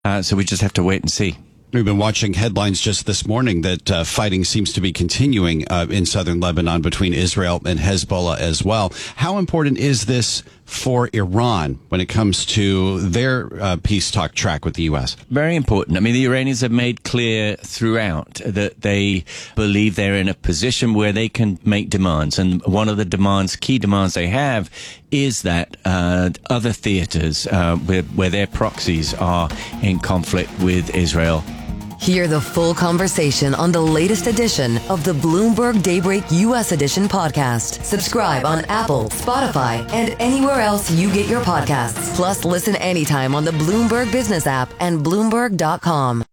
So we just have to wait and see. We've been watching headlines just this morning that fighting seems to be continuing in southern Lebanon between Israel and Hezbollah as well. How important is this for Iran when it comes to their peace talk track with the U.S.? Very important. I mean, the Iranians have made clear throughout that they believe they're in a position where they can make demands. And one of the key demands they have is that other theaters where their proxies are in conflict with Israel. Hear the full conversation on the latest edition of the Bloomberg Daybreak U.S. Edition podcast. Subscribe on Apple, Spotify, and anywhere else you get your podcasts. Plus, listen anytime on the Bloomberg Business app and Bloomberg.com.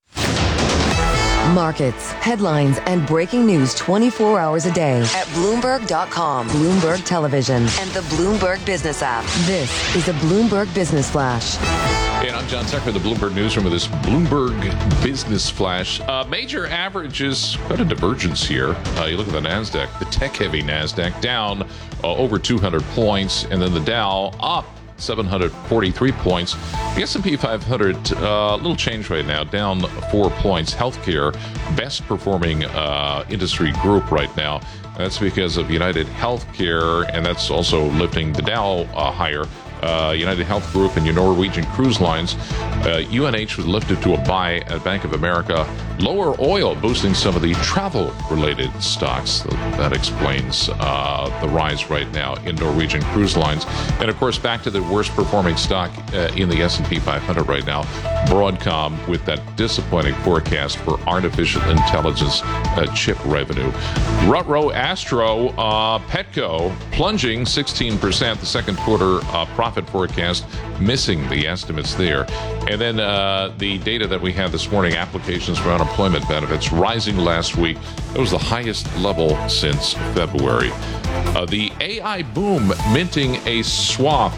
Markets, headlines, and breaking news 24 hours a day at Bloomberg.com, Bloomberg Television, and the Bloomberg Business app. This is a Bloomberg Business Flash. And I'm John Tucker, the Bloomberg Newsroom with this Bloomberg Business Flash. Major averages, quite a divergence here. You look at the NASDAQ, the tech-heavy NASDAQ, down over 200 points, and then the Dow up 743 points. The S&P 500, little change right now, down 4 points. Healthcare, best performing industry group right now. That's because of United Healthcare, and that's also lifting the Dow higher. United Health Group and your Norwegian Cruise Lines. UNH was lifted to a buy at Bank of America. Lower oil boosting some of the travel-related stocks. That explains the rise right now in Norwegian Cruise Lines. And, of course, back to the worst-performing stock in the S&P 500 right now, Broadcom, with that disappointing forecast for artificial intelligence chip revenue. Rutro, Astro, Petco plunging 16%. The second quarter profit forecast missing the estimates there. And then the data that we had this morning, applications for unemployment benefits rising last week. It was the highest level since February. The AI boom minting a swath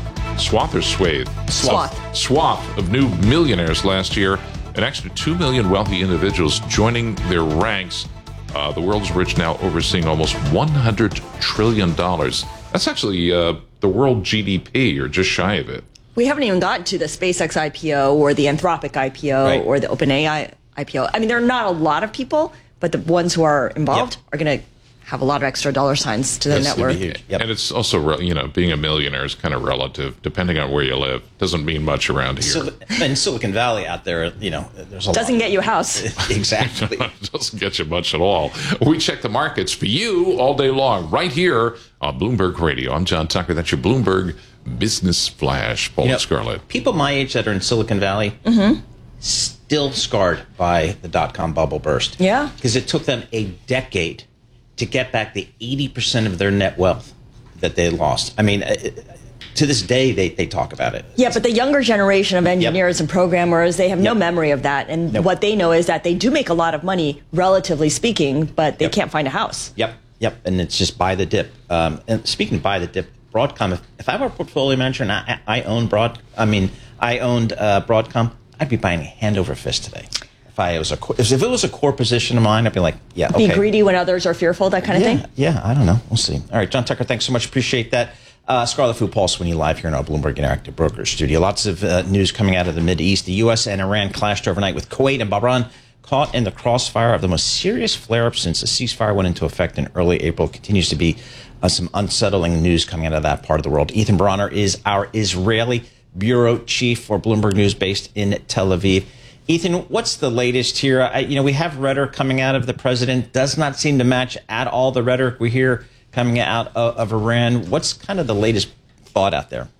of new millionaires last year. An extra 2 million wealthy individuals joining their ranks. The world's rich now overseeing almost $100 trillion. That's actually the world GDP, or just shy of it. We haven't even gotten to the SpaceX IPO or the Anthropic IPO right. or the OpenAI IPO. I mean, there are not a lot of people, but the ones who are involved are going to have a lot of extra dollar signs to their net worth. Yep. And it's also, being a millionaire is kind of relative, depending on where you live. Doesn't mean much around here. In Silicon Valley out there, there's a lot. Doesn't get you a house. Exactly. It doesn't get you much at all. We check the markets for you all day long, right here on Bloomberg Radio. I'm John Tucker. That's your Bloomberg Business Flash. Paul Scarlett. People my age that are in Silicon Valley still scarred by the dot-com bubble burst. Yeah. Because it took them a decade to get back the 80% of their net wealth that they lost. I mean, to this day, they talk about it. Yeah, but the younger generation of engineers and programmers, they have no memory of that. And what they know is that they do make a lot of money, relatively speaking, but they can't find a house. Yep. And it's just buy the dip. And speaking of buy the dip, Broadcom, if I were a portfolio manager and I owned Broadcom, I'd be buying hand over fist today. If it was a core position of mine, I'd be like, okay. Be greedy when others are fearful, that kind of thing? Yeah, I don't know. We'll see. All right, John Tucker, thanks so much. Appreciate that. Scarlet Fu, Paul Sweeney live here in our Bloomberg Interactive Brokers studio. Lots of news coming out of the Mideast. The U.S. and Iran clashed overnight with Kuwait and Bahrain caught in the crossfire of the most serious flare-up since the ceasefire went into effect in early April. Continues to be some unsettling news coming out of that part of the world. Ethan Bronner is our Israeli bureau chief for Bloomberg News based in Tel Aviv. Ethan, what's the latest here? We have rhetoric coming out of the president. Does not seem to match at all the rhetoric we hear coming out of Iran. What's kind of the latest thought out there?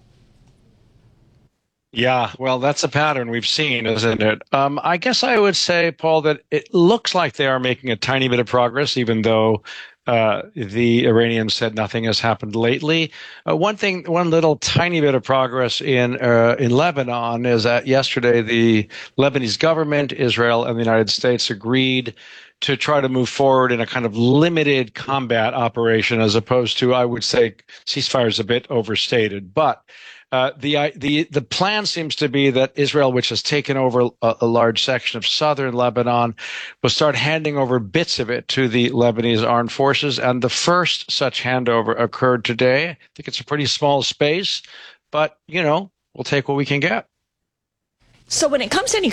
Yeah, well, that's a pattern we've seen, isn't it? I guess I would say, Paul, that it looks like they are making a tiny bit of progress, even though the Iranians said nothing has happened lately. One little tiny bit of progress in Lebanon is that yesterday the Lebanese government, Israel, and the United States agreed to try to move forward in a kind of limited combat operation, as opposed to, I would say, ceasefire is a bit overstated, but. The plan seems to be that Israel, which has taken over a large section of southern Lebanon, will start handing over bits of it to the Lebanese armed forces. And the first such handover occurred today. I think it's a pretty small space, but, we'll take what we can get. So when it comes to any